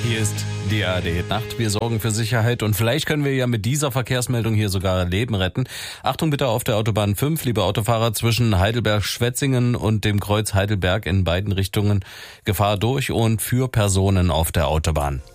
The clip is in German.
Hier ist die ARD Nacht. Wir sorgen für Sicherheit und vielleicht können wir ja mit dieser Verkehrsmeldung hier sogar Leben retten. Achtung bitte auf der Autobahn 5, liebe Autofahrer, zwischen Heidelberg-Schwetzingen und dem Kreuz Heidelberg in beiden Richtungen Gefahr durch und für Personen auf der Autobahn.